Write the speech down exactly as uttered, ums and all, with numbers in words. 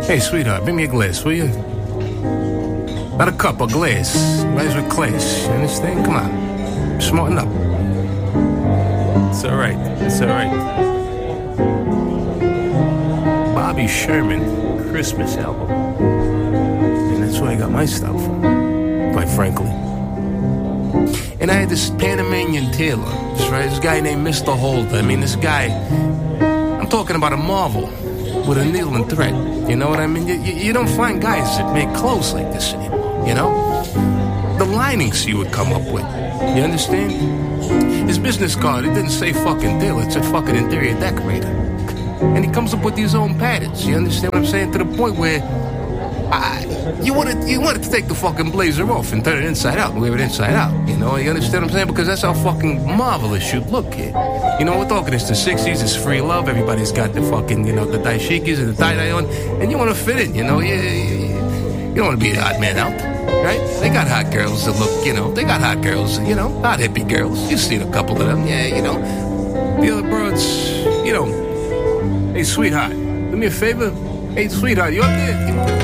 Hey, sweetheart, bring me a glass, will you? Not a cup, a glass. Rise with class. You understand? Come on. Smarten up. It's all right. It's all right. Bobby Sherman, Christmas album. And that's where I got my stuff, quite frankly. And I had this Panamanian tailor, this, right, this guy named Mister Holder. I mean, this guy, I'm talking about a marvel with a needle and thread. You know what I mean? You, you, you don't find guys that make clothes like this anymore, you know? The linings he would come up with, you understand? His business card, it didn't say fucking tailor, it said fucking interior decorator. And he comes up with his own patterns, you understand what I'm saying? To the point where I, you wanted you wanted to take the fucking blazer off and turn it inside out and wear it inside out, you know? You understand what I'm saying? Because that's how fucking marvelous you look here. You know, we're talking, it's the sixties, it's free love, everybody's got the fucking, you know, the dashikis and the tie-dye on, and you want to fit in, you know? You, you, you don't want to be the odd man out, right? They got hot girls that look, you know, they got hot girls, you know, hot hippie girls. You've seen a couple of them, yeah, you know. The other broads, you know, hey, sweetheart, do me a favor. Hey, sweetheart, you up there?